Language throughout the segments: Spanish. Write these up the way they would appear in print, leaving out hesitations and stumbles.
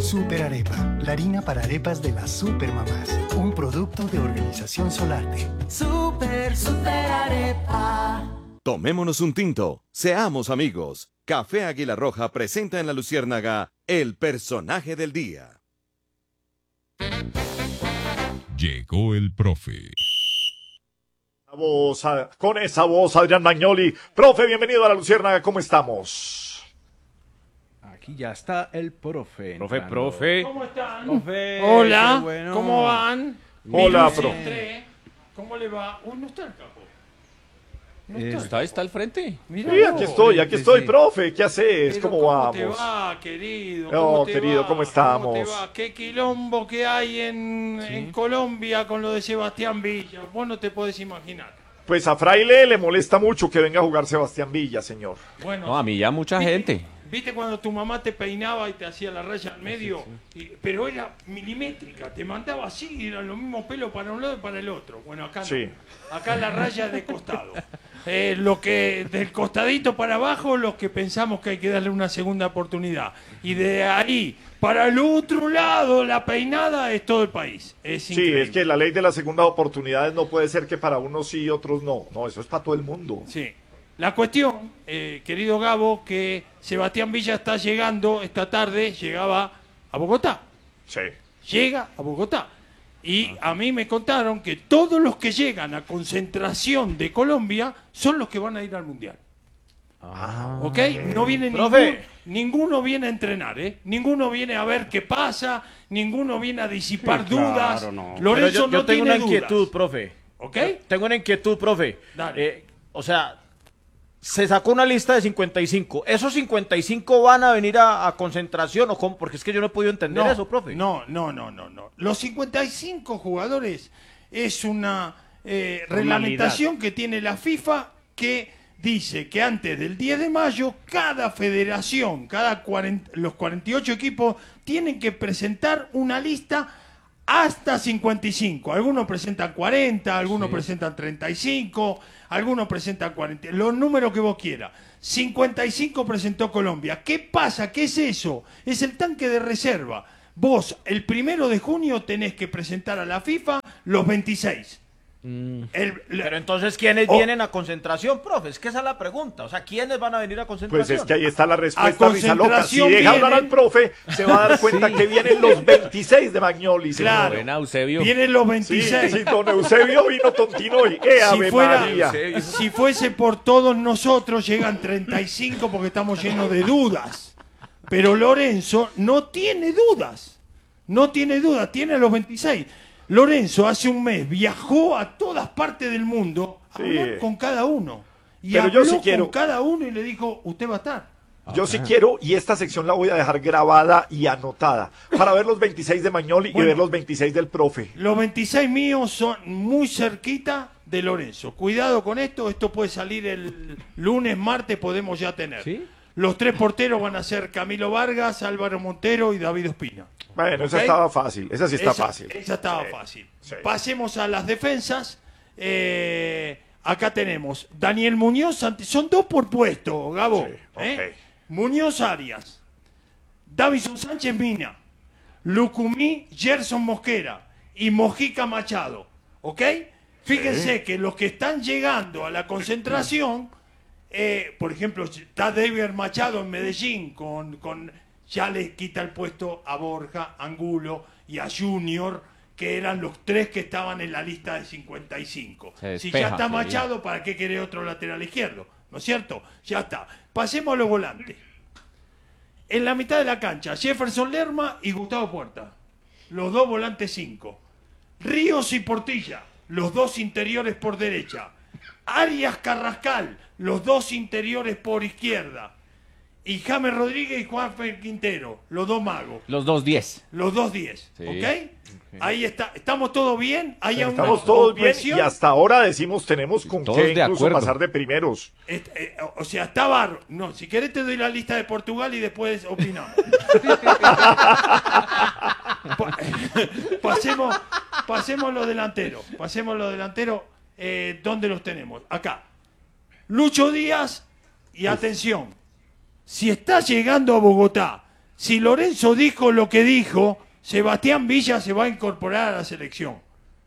Super Arepa, la harina para arepas de las supermamás. Un producto de Organización Solarte. Super Arepa. Tomémonos un tinto, seamos amigos. Café Águila Roja presenta en La Luciérnaga el personaje del día. Llegó el profe. Con esa voz, Adrián Magnoli. Profe, bienvenido a La Luciérnaga, ¿cómo estamos? Aquí ya está el profe. Profe. ¿Cómo están? Profe, Hola, qué bueno. ¿cómo van? Hola, Minuto profe. 3. ¿Cómo le va? Uy, no está el capo. No ¿Está al frente? Mirá Sí, vos. aquí estoy, profe. ¿Qué haces? Pero ¿Cómo ¿cómo te vamos? va, querido? Oh, te querido, va? ¿cómo estamos? ¿Cómo te va? ¿Qué quilombo que hay en Colombia con lo de Sebastián Villa? Vos no te podés imaginar. Pues a Fraile le molesta mucho que venga a jugar Sebastián Villa, señor. Bueno, No, a mí ya mucha gente. ¿Viste cuando tu mamá te peinaba y te hacía la raya al medio? Pero era milimétrica, te mandaba así y eran los mismos pelos para un lado y para el otro. Bueno, acá no. Sí. Acá la raya es de costado. Lo que del costadito para abajo, los que pensamos que hay que darle una segunda oportunidad. Y de ahí para el otro lado, la peinada es todo el país. Es Sí, increíble. es que la ley de las segundas oportunidades no puede ser que para unos sí y otros no. No, eso es para todo el mundo. Sí. La cuestión, querido Gabo, que Sebastián Villa está llegando esta tarde, llegaba a Bogotá. Sí. Llega a Bogotá. Y a mí me contaron que todos los que llegan a concentración de Colombia son los que van a ir al Mundial. ¿Ok? No viene Profe. ninguno viene a entrenar, ¿eh? Ninguno viene a ver qué pasa, ninguno viene a disipar Sí, claro, dudas. no. Lorenzo Pero yo no tengo tiene una inquietud, dudas. profe. ¿Ok? Tengo una inquietud, profe. Dale. O sea, se sacó una lista de 55. ¿Esos 55 van a venir a concentración o cómo? Porque es que yo no he podido entender eso, profe. No. Los 55 jugadores es una reglamentación que tiene la FIFA que dice que antes del 10 de mayo cada federación, los 48 equipos tienen que presentar una lista hasta 55. Algunos presentan 40, algunos presentan 35, algunos presentan 40. Los números que vos quieras. 55 presentó Colombia. ¿Qué pasa? ¿Qué es eso? Es el tanque de reserva. Vos, el 1 de junio, tenés que presentar a la FIFA los 26. Pero entonces, ¿quiénes vienen a concentración, profe? Es que esa es la pregunta. O sea, ¿quiénes van a venir a concentración? Pues es que ahí está la respuesta, A Risa Loca. Si concentración deja hablar vienen- al profe, se va a dar cuenta que vienen los 26 de Magnoli, señor. Claro. Buena, Eusebio. Vienen los Sí, 26. sí, don Eusebio vino tontino y Ave María. Si fuese por todos nosotros, llegan 35 porque estamos llenos de dudas. Pero Lorenzo no tiene dudas. No tiene dudas, tiene a los 26. Lorenzo hace un mes viajó a todas partes del mundo a Sí. hablar con cada uno. Y Pero habló yo sí quiero- con cada uno y le dijo, usted va a estar. Yo sí quiero, y esta sección la voy a dejar grabada y anotada, para ver los 26 de Magnoli y Bueno. ver los 26 del profe. Los 26 míos son muy cerquita de Lorenzo. Cuidado con esto puede salir el lunes, martes, podemos ya tener. ¿Sí? Los 3 porteros van a ser Camilo Vargas, Álvaro Montero y David Ospina. Bueno, esa ¿Ok? estaba fácil, esa sí está Esa- fácil. Esa estaba Sí, fácil. sí. Pasemos a las defensas. Acá tenemos Daniel Muñoz, son 2 por puesto, Gabo. Sí, ok. Muñoz Arias, Davison Sánchez Mina, Lucumí Gerson Mosquera y Mojica Machado. ¿Ok? Fíjense que los que están llegando a la concentración, por ejemplo, está David Machado en Medellín, ya le quita el puesto a Borja, Angulo y a Junior, que eran los 3 que estaban en la lista de 55. Se Si despeja, ya está sí. Machado, ¿para qué quiere otro lateral izquierdo? ¿No es cierto? Ya está. Pasemos a los volantes. En la mitad de la cancha, Jefferson Lerma y Gustavo Puerta. Los 2 volantes 5. Ríos y Portilla, los 2 interiores por derecha. Arias Carrascal, los 2 interiores por izquierda. Y James Rodríguez y Juanfer Quintero, los 2 magos. Los 2-10. Los 2-10. Sí. ¿Ok? Ahí está. ¿Estamos todos bien? ¿Hay alguna Estamos todos bien objeción? y hasta ahora decimos tenemos con Todos qué de incluso acuerdo. pasar de primeros. O sea, está barro. No, si querés te doy la lista de Portugal y después opinamos. Pasemos los delanteros. ¿Dónde los tenemos? Acá. Lucho Díaz y atención. Si está llegando a Bogotá Si Lorenzo dijo lo que dijo, Sebastián Villa se va a incorporar a la selección.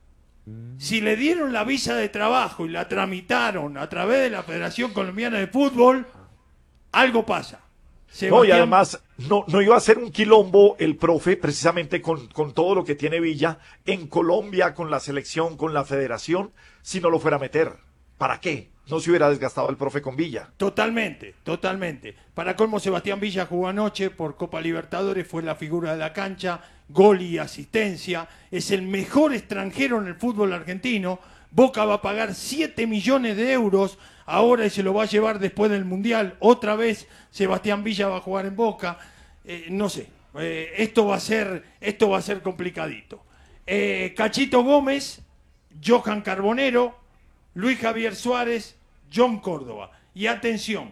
Si le dieron la visa de trabajo y la tramitaron a través de la Federación Colombiana de Fútbol, algo pasa. No, y además no iba a ser un quilombo el profe, precisamente con todo lo que tiene Villa en Colombia, con la selección, con la federación, si no lo fuera a meter. ¿Para qué? No se hubiera desgastado el profe con Villa. Totalmente. Para colmo, Sebastián Villa jugó anoche por Copa Libertadores, fue la figura de la cancha, gol y asistencia, es el mejor extranjero en el fútbol argentino. Boca va a pagar 7 millones de euros ahora y se lo va a llevar después del Mundial. Otra vez Sebastián Villa va a jugar en Boca. No sé, esto va a ser complicadito. Cachito Gómez, Johan Carbonero, Luis Javier Suárez, John Córdoba. Y atención,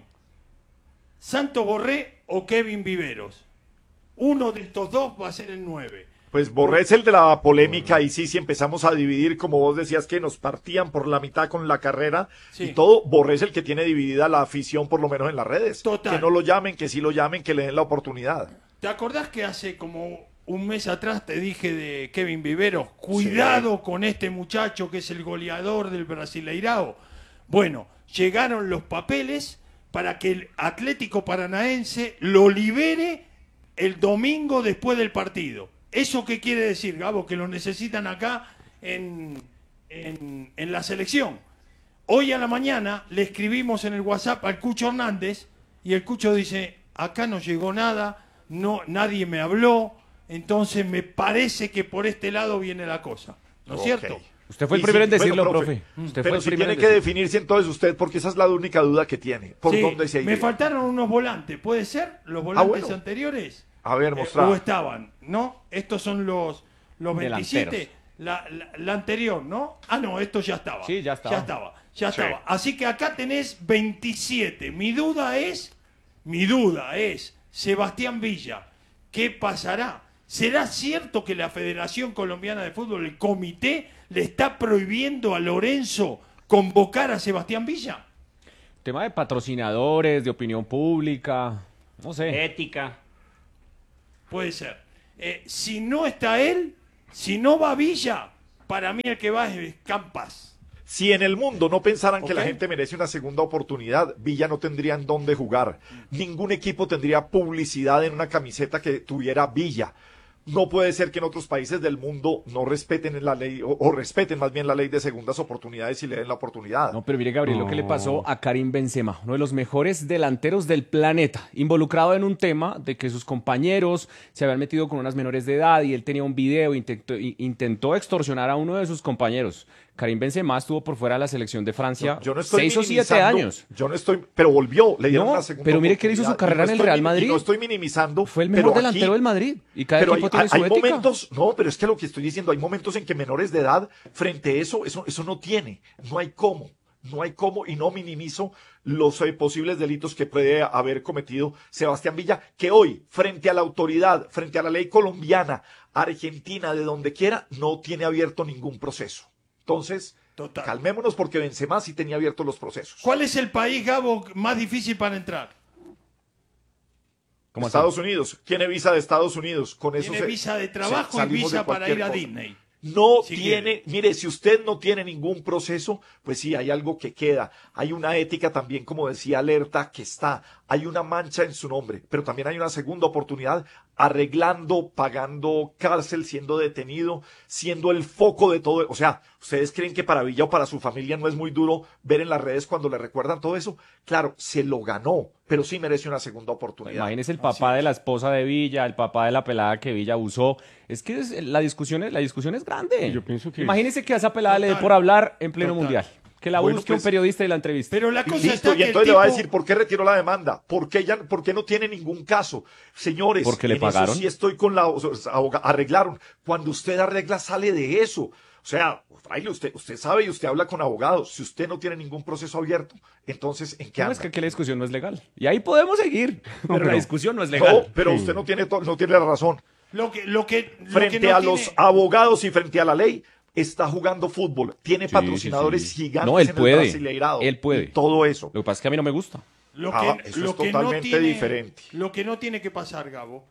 Santos Borré o Kevin Viveros. Uno de estos dos va a ser el 9. Pues Borré es el de la polémica y sí, si empezamos a dividir, como vos decías que nos partían por la mitad con la carrera y todo, Borré es el que tiene dividida la afición, por lo menos en las redes. Total. Que no lo llamen, que sí lo llamen, que le den la oportunidad. ¿Te acordás que hace como un mes atrás te dije de Kevin Viveros? Cuidado con este muchacho que es el goleador del Brasileirao. Bueno, llegaron los papeles para que el Atlético Paranaense lo libere el domingo después del partido. ¿Eso qué quiere decir, Gabo? Que lo necesitan acá en la selección. Hoy a la mañana le escribimos en el WhatsApp al Cucho Hernández y el Cucho dice, acá no llegó nada, nadie me habló, entonces me parece que por este lado viene la cosa. ¿No es cierto? Usted fue el primero en decirlo, profe. Usted fue Pero el si primero tiene en que decirlo. definirse entonces usted, porque esa es la única duda que tiene. ¿Por Sí, dónde se me iría? faltaron unos volantes, ¿puede ser? ¿Los volantes bueno. anteriores? A ver, mostrá. ¿O estaban? ¿No? Estos son los 27. Delanteros. La anterior, ¿no? Ah, no, esto ya estaba. Sí, ya estaba. Ya Sí. estaba. Así que acá tenés 27. Mi duda es, Sebastián Villa, ¿qué pasará? ¿Será cierto que la Federación Colombiana de Fútbol, el comité, le está prohibiendo a Lorenzo convocar a Sebastián Villa? Tema de patrocinadores, de opinión pública, no sé. Ética. Puede ser. Si no está él, si no va Villa, para mí el que va es Campas. Si en el mundo no pensaran que la Ok. gente merece una segunda oportunidad, Villa no tendría en dónde jugar. Ningún equipo tendría publicidad en una camiseta que tuviera Villa. No puede ser que en otros países del mundo no respeten la ley, o respeten más bien la ley de segundas oportunidades y le den la oportunidad. No, pero mire, Gabriel, lo que le pasó a Karim Benzema, uno de los mejores delanteros del planeta, involucrado en un tema de que sus compañeros se habían metido con unas menores de edad y él tenía un video, intentó extorsionar a uno de sus compañeros. Karim Benzema estuvo por fuera de la selección de Francia Yo no estoy 6 o 7 minimizando, años. Yo no estoy, pero volvió, le dieron No, una segunda pero mire que él hizo su oportunidad. carrera Y no en el estoy Real y Madrid. no estoy minimizando. Fue el pero mejor aquí- delantero del Madrid y cada pero equipo tiene su hay ética. momentos, no, pero es que lo que estoy diciendo, hay momentos en que menores de edad, frente a eso no tiene, no hay cómo, y no minimizo los posibles delitos que puede haber cometido Sebastián Villa, que hoy, frente a la autoridad, frente a la ley colombiana, argentina, de donde quiera, no tiene abierto ningún proceso. Entonces, Total. calmémonos porque Benzema sí tenía abiertos los procesos. ¿Cuál es el país, Gabo, más difícil para entrar? ¿Cómo así? Estados Unidos, tiene visa de Estados Unidos, con eso Tiene visa de trabajo y salimos de visa para cualquier ir a cosa. Disney. No Si tiene, mire, si usted no tiene ningún proceso, pues sí, hay algo que queda. Hay una ética también, como decía Alerta, que está. Hay una mancha en su nombre, pero también hay una segunda oportunidad arreglando, pagando cárcel, siendo detenido, siendo el foco de todo. O sea, ¿ustedes creen que para Villa o para su familia no es muy duro ver en las redes cuando le recuerdan todo eso? Claro, se lo ganó, pero sí merece una segunda oportunidad. Imagínese el papá de la esposa de Villa, el papá de la pelada que Villa abusó. Es que la discusión es grande. Yo pienso que- Imagínese que a esa pelada le dé Total. por hablar en pleno Total. mundial. Que la Bueno, busque un pues, periodista y la entreviste. Pero la cosa Listo, está y que entonces el le va a tipo- decir por qué retiró la demanda, por qué no tiene ningún caso. Señores, Porque le en pagaron. eso sí estoy con arreglaron. Cuando usted arregla, sale de eso. O sea, fraile, usted sabe y usted habla con abogados. Si usted no tiene ningún proceso abierto, entonces, ¿en qué No, anda? es que aquí la discusión no es legal. Y ahí podemos seguir. Pero la discusión no es legal. No, pero usted no tiene la razón. Lo que Frente no a tiene- los abogados y frente a la ley, está jugando fútbol. Tiene Sí, patrocinadores sí, sí. gigantes No, él en puede. el Brasileirado. Él puede. Y todo eso. Lo que pasa es que a mí no me gusta. Lo Ah, que, eso lo es que totalmente no tiene, diferente. Lo que no tiene que pasar, Gabo,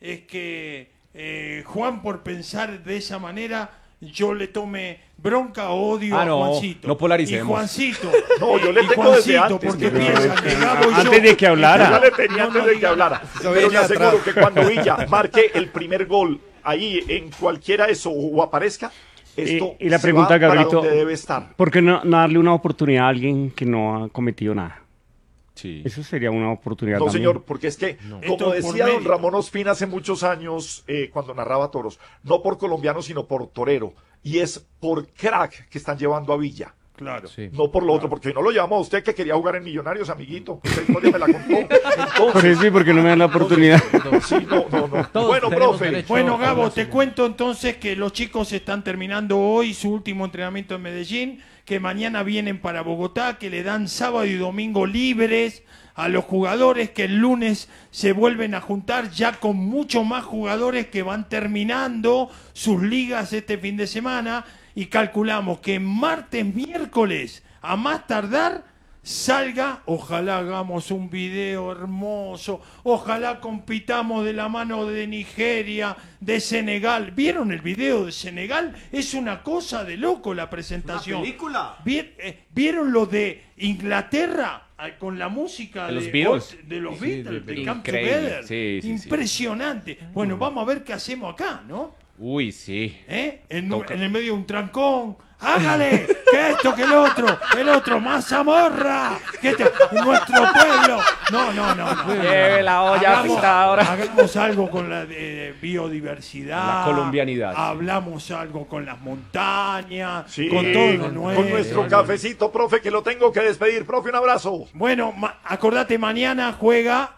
es que Juan, por pensar de esa manera, yo le tome bronca o odio a Juancito. No polaricemos. Y Juancito. No, yo le y tengo desde Juancito, antes. porque piensa que Gabo y yo... Antes de que hablara. Ya le tenía antes de que hablara. Pero le aseguro que cuando Villa marque el primer gol ahí en cualquiera eso o aparezca, esto y la se pregunta, va para Gabrielito, donde debe estar. ¿por qué no darle una oportunidad a alguien que no ha cometido nada? Sí. Eso sería una oportunidad No, también. señor, porque es que, Esto como es por decía don medio. Ramón Ospina hace muchos años, cuando narraba toros, no por colombiano, sino por torero. Y es por crack que están llevando a Villa. Claro. Sí. No por lo otro, porque hoy no lo llamó a usted que quería jugar en Millonarios, amiguito. Esa historia me la contó. Entonces, Por eso y porque no me dan la oportunidad. sí, no. Todos Bueno, tenemos profe. derecho Bueno, a Gabo, hablar te sobre- cuento entonces que los chicos están terminando hoy su último entrenamiento en Medellín, que mañana vienen para Bogotá, que le dan sábado y domingo libres a los jugadores, que el lunes se vuelven a juntar ya con muchos más jugadores que van terminando sus ligas este fin de semana, y calculamos que martes, miércoles, a más tardar, salga, ojalá hagamos un video hermoso, ojalá compitamos de la mano de Nigeria, de Senegal. ¿Vieron el video de Senegal? Es una cosa de loco la presentación. ¿Una película? ¿Vieron lo de Inglaterra? Con la música ¿De los Beatles? de los Sí, Beatles, de Come increíble. Together. Sí, sí, sí. Impresionante. Bueno, vamos a ver qué hacemos acá, ¿no? Uy, sí. En Toca. el medio de un trancón. ¡Hágale! Que esto, que el otro, más zamorra, nuestro pueblo. No. Lleve la olla fritada ahora. Hagamos algo con la biodiversidad. La colombianidad. Hablamos algo con las montañas, Sí, con todo lo nuestro. con nuestro cafecito, profe, que lo tengo que despedir. Profe, un abrazo. Bueno, acordate, mañana juega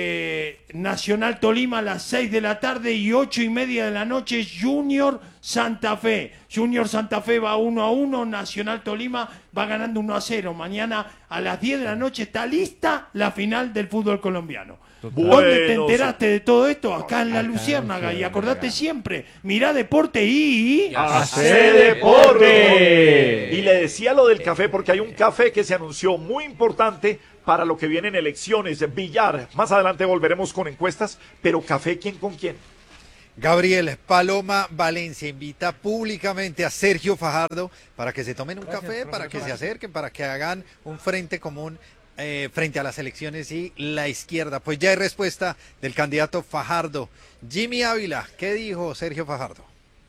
Nacional Tolima a las 6 de la tarde y 8:30 de la noche Junior Santa Fe. Junior Santa Fe va 1-1, Nacional Tolima va ganando 1-0. Mañana a las 10 de la noche está lista la final del fútbol colombiano. ¿Dónde te enteraste de todo esto? Acá en La Luciérnaga. Y acordate siempre, mirá deporte y... ¡Hace deporte! Y le decía lo del café porque hay un café que se anunció muy importante para lo que vienen elecciones, Villar. Más adelante volveremos con encuestas, pero café, ¿quién con quién? Gabriel, Paloma Valencia invita públicamente a Sergio Fajardo para que se tomen un café, para que se acerquen, para que hagan un frente común frente a las elecciones y la izquierda. Pues ya hay respuesta del candidato Fajardo. Jimmy Ávila, ¿qué dijo Sergio Fajardo?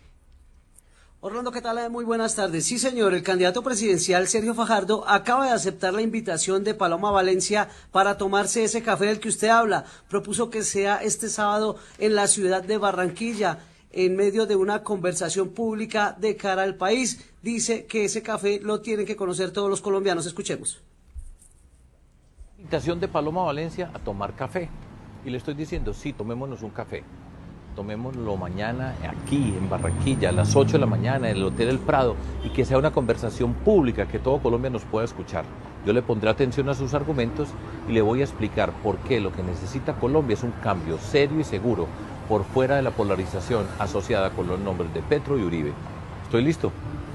Orlando, ¿qué tal? Muy buenas tardes. Sí, señor, el candidato presidencial Sergio Fajardo acaba de aceptar la invitación de Paloma Valencia para tomarse ese café del que usted habla. Propuso que sea este sábado en la ciudad de Barranquilla, en medio de una conversación pública de cara al país. Dice que ese café lo tienen que conocer todos los colombianos. Escuchemos. Invitación de Paloma Valencia a tomar café. Y le estoy diciendo, sí, tomémonos un café. Tomémoslo mañana aquí en Barranquilla, a las 8 de la mañana, en el Hotel El Prado, y que sea una conversación pública que todo Colombia nos pueda escuchar. Yo le pondré atención a sus argumentos y le voy a explicar por qué lo que necesita Colombia es un cambio serio y seguro por fuera de la polarización asociada con los nombres de Petro y Uribe. ¿Estoy listo?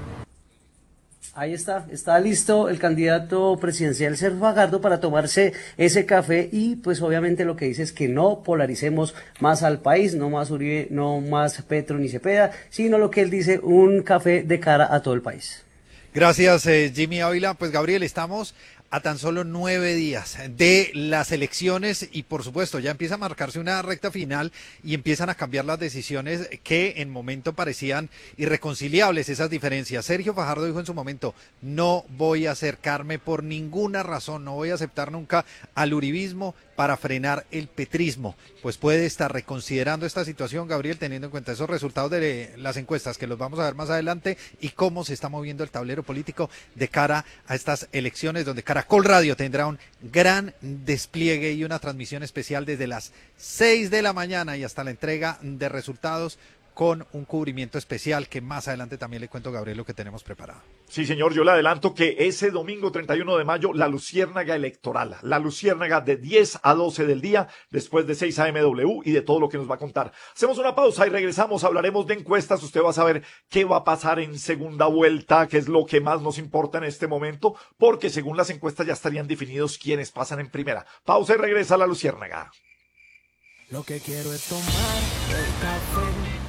Ahí está listo el candidato presidencial Sergio Fajardo para tomarse ese café y pues obviamente lo que dice es que no polaricemos más al país, no más Uribe, no más Petro ni Cepeda, sino lo que él dice, un café de cara a todo el país. Gracias, Jimmy Ávila. Pues Gabriel, estamos a tan solo 9 días de las elecciones y por supuesto ya empieza a marcarse una recta final y empiezan a cambiar las decisiones que en momento parecían irreconciliables, esas diferencias. Sergio Fajardo dijo en su momento, no voy a acercarme por ninguna razón, no voy a aceptar nunca al uribismo para frenar el petrismo. Pues puede estar reconsiderando esta situación, Gabriel, teniendo en cuenta esos resultados de las encuestas que los vamos a ver más adelante y cómo se está moviendo el tablero político de cara a estas elecciones, donde Caracol Radio tendrá un gran despliegue y una transmisión especial desde las 6 de la mañana y hasta la entrega de resultados con un cubrimiento especial que más adelante también le cuento, Gabriel, lo que tenemos preparado. Sí, señor, yo le adelanto que ese domingo 31 de mayo, la Luciérnaga electoral, la Luciérnaga de 10 a 12 del día, después de 6 a.m.W. y de todo lo que nos va a contar. Hacemos una pausa y regresamos, hablaremos de encuestas, usted va a saber qué va a pasar en segunda vuelta, qué es lo que más nos importa en este momento, porque según las encuestas ya estarían definidos quiénes pasan en primera. Pausa y regresa a la Luciérnaga. Lo que quiero es tomar el café